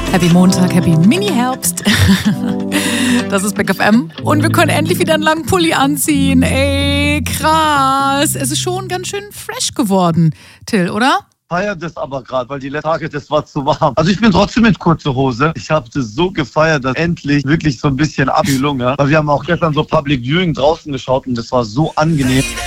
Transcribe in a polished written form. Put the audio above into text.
Happy Montag, Happy Mini-Herbst. Das ist Back FM. Und wir können endlich wieder einen langen Pulli anziehen. Ey, krass. Es ist schon ganz schön fresh geworden, Till, oder? Feiert das aber gerade, weil die letzten Tage, das war zu warm. Also ich bin trotzdem mit kurzer Hose. Ich habe das so gefeiert, dass endlich wirklich so ein bisschen Abkühlung, ja. Weil wir haben auch gestern so Public Viewing draußen geschaut und das war so angenehm.